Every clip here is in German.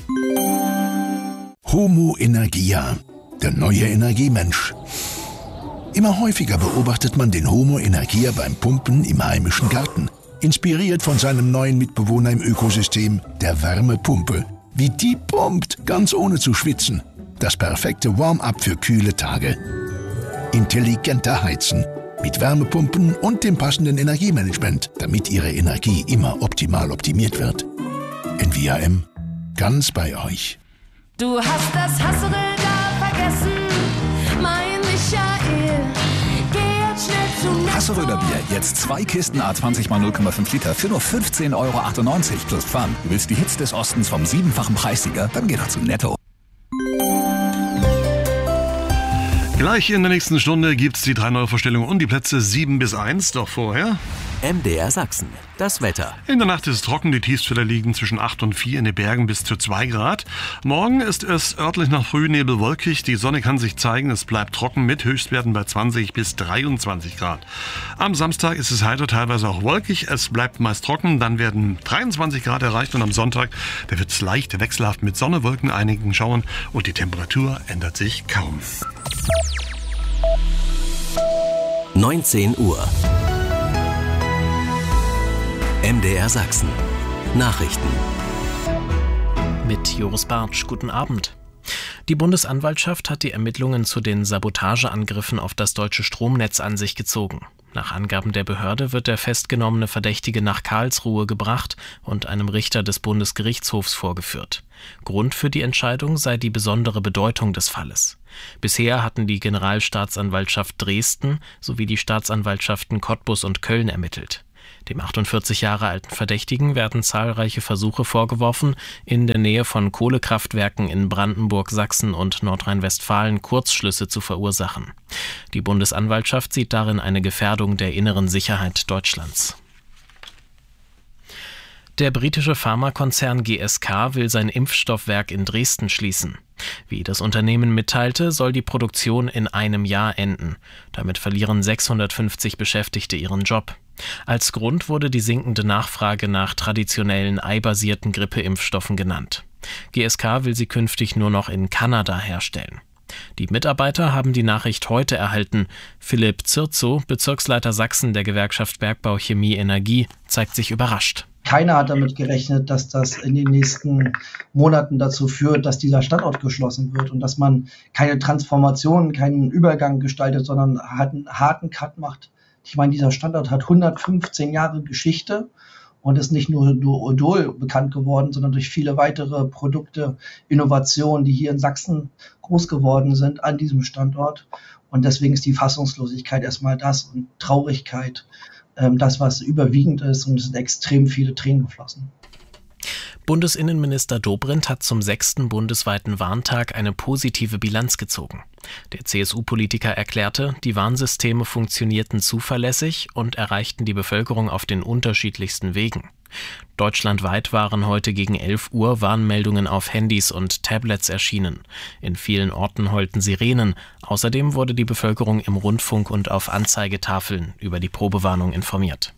Homo Energia, der neue Energiemensch. Immer häufiger beobachtet man den Homo Energia beim Pumpen im heimischen Garten. Inspiriert von seinem neuen Mitbewohner im Ökosystem, der Wärmepumpe. Wie die pumpt, ganz ohne zu schwitzen. Das perfekte Warm-up für kühle Tage. Intelligenter Heizen. Mit Wärmepumpen und dem passenden Energiemanagement, damit Ihre Energie immer optimal optimiert wird. NVIM, ganz bei euch. Du hast das Hassel da vergessen, mein Michael. Geh jetzt schnell zu Netto. Hasseröder Bier, jetzt 2 Kisten A20 x 0,5 Liter für nur 15,98 € plus Pfand. Du willst die Hits des Ostens vom 7-fachen Preissieger? Dann geh doch zu Netto. Gleich in der nächsten Stunde gibt's die 3 Neuvorstellungen und die Plätze 7 bis 1. Doch vorher MDR Sachsen, das Wetter. In der Nacht ist es trocken, die Tiefstwerte liegen zwischen 8 und 4, in den Bergen bis zu 2 Grad. Morgen ist es örtlich nach Frühnebel wolkig, die Sonne kann sich zeigen, es bleibt trocken mit Höchstwerten bei 20 bis 23 Grad. Am Samstag ist es heiter, teilweise auch wolkig, es bleibt meist trocken, dann werden 23 Grad erreicht und am Sonntag, da wird es leicht wechselhaft mit Sonne, Wolken, einigen Schauern und die Temperatur ändert sich kaum. 19 Uhr. MDR Sachsen. Nachrichten. Mit Joris Bartsch. Guten Abend. Die Bundesanwaltschaft hat die Ermittlungen zu den Sabotageangriffen auf das deutsche Stromnetz an sich gezogen. Nach Angaben der Behörde wird der festgenommene Verdächtige nach Karlsruhe gebracht und einem Richter des Bundesgerichtshofs vorgeführt. Grund für die Entscheidung sei die besondere Bedeutung des Falles. Bisher hatten die Generalstaatsanwaltschaft Dresden sowie die Staatsanwaltschaften Cottbus und Köln ermittelt. Dem 48 Jahre alten Verdächtigen werden zahlreiche Versuche vorgeworfen, in der Nähe von Kohlekraftwerken in Brandenburg, Sachsen und Nordrhein-Westfalen Kurzschlüsse zu verursachen. Die Bundesanwaltschaft sieht darin eine Gefährdung der inneren Sicherheit Deutschlands. Der britische Pharmakonzern GSK will sein Impfstoffwerk in Dresden schließen. Wie das Unternehmen mitteilte, soll die Produktion in einem Jahr enden. Damit verlieren 650 Beschäftigte ihren Job. Als Grund wurde die sinkende Nachfrage nach traditionellen eibasierten Grippeimpfstoffen genannt. GSK will sie künftig nur noch in Kanada herstellen. Die Mitarbeiter haben die Nachricht heute erhalten. Philipp Zirzow, Bezirksleiter Sachsen der Gewerkschaft Bergbau Chemie Energie, zeigt sich überrascht. Keiner hat damit gerechnet, dass das in den nächsten Monaten dazu führt, dass dieser Standort geschlossen wird und dass man keine Transformation, keinen Übergang gestaltet, sondern einen harten Cut macht. Ich meine, dieser Standort hat 115 Jahre Geschichte und ist nicht nur durch Odol bekannt geworden, sondern durch viele weitere Produkte, Innovationen, die hier in Sachsen groß geworden sind an diesem Standort. Und deswegen ist die Fassungslosigkeit erstmal das und Traurigkeit das, was überwiegend ist, und es sind extrem viele Tränen geflossen. Bundesinnenminister Dobrindt hat zum 6. bundesweiten Warntag eine positive Bilanz gezogen. Der CSU-Politiker erklärte, die Warnsysteme funktionierten zuverlässig und erreichten die Bevölkerung auf den unterschiedlichsten Wegen. Deutschlandweit waren heute gegen 11 Uhr Warnmeldungen auf Handys und Tablets erschienen. In vielen Orten heulten Sirenen. Außerdem wurde die Bevölkerung im Rundfunk und auf Anzeigetafeln über die Probewarnung informiert.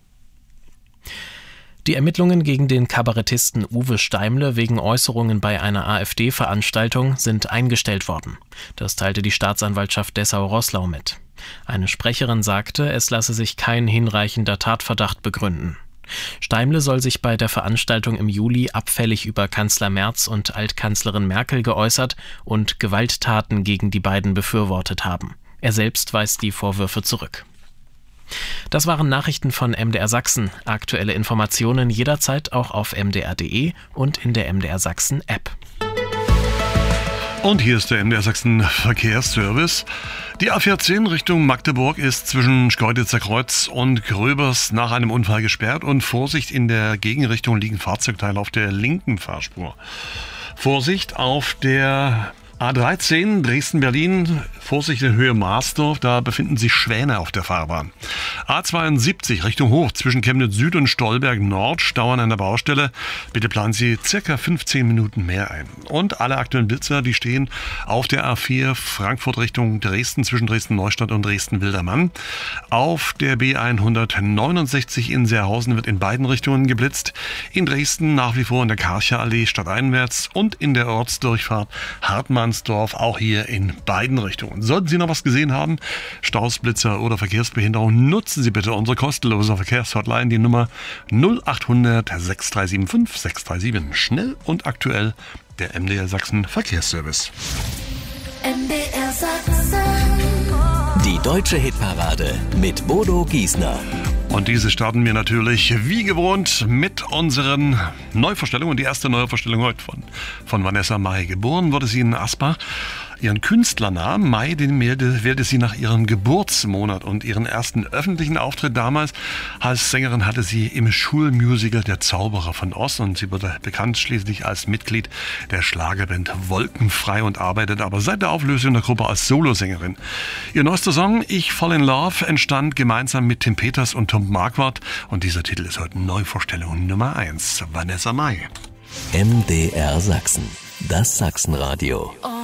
Die Ermittlungen gegen den Kabarettisten Uwe Steimle wegen Äußerungen bei einer AfD-Veranstaltung sind eingestellt worden. Das teilte die Staatsanwaltschaft Dessau-Roßlau mit. Eine Sprecherin sagte, es lasse sich kein hinreichender Tatverdacht begründen. Steimle soll sich bei der Veranstaltung im Juli abfällig über Kanzler Merz und Altkanzlerin Merkel geäußert und Gewalttaten gegen die beiden befürwortet haben. Er selbst weist die Vorwürfe zurück. Das waren Nachrichten von MDR Sachsen. Aktuelle Informationen jederzeit auch auf mdr.de und in der MDR Sachsen App. Und hier ist der MDR Sachsen Verkehrsservice. Die A14 Richtung Magdeburg ist zwischen Schkeuditzer Kreuz und Gröbers nach einem Unfall gesperrt und Vorsicht, in der Gegenrichtung liegen Fahrzeugteile auf der linken Fahrspur. Vorsicht auf der A13 Dresden-Berlin, Vorsicht in Höhe Marsdorf, da befinden sich Schwäne auf der Fahrbahn. A72 Richtung Hoch zwischen Chemnitz Süd und Stolberg Nord stauern an der Baustelle. Bitte planen Sie circa 15 Minuten mehr ein. Und alle aktuellen Blitzer, die stehen auf der A4 Frankfurt Richtung Dresden zwischen Dresden-Neustadt und Dresden-Wildermann. Auf der B169 in Seerhausen wird in beiden Richtungen geblitzt. In Dresden nach wie vor in der Karcher Allee stadteinwärts und in der Ortsdurchfahrt Hartmannsdorf, auch hier in beiden Richtungen. Sollten Sie noch was gesehen haben, Staus, Blitzer oder Verkehrsbehinderung, nutzen Sie bitte unsere kostenlose Verkehrshotline, die Nummer 0800 6375 637. Schnell und aktuell, der MDR Sachsen Verkehrsservice. MDR Sachsen. Die deutsche Hitparade mit Bodo Giesner. Und diese starten wir natürlich wie gewohnt mit unseren Neuvorstellungen. Die erste Neuvorstellung heute von Vanessa Mai. Geboren wurde sie in Asbach. Ihren Künstlernamen Mai, den wählte sie nach ihrem Geburtsmonat, und ihren ersten öffentlichen Auftritt damals als Sängerin hatte sie im Schulmusical Der Zauberer von Oz, und sie wurde bekannt schließlich als Mitglied der Schlagerband Wolkenfrei und arbeitet aber seit der Auflösung der Gruppe als Solosängerin. Ihr neuester Song Ich Fall in Love entstand gemeinsam mit Tim Peters und Tom Marquardt, und dieser Titel ist heute Neuvorstellung Nummer 1. Vanessa Mai. MDR Sachsen, das Sachsenradio.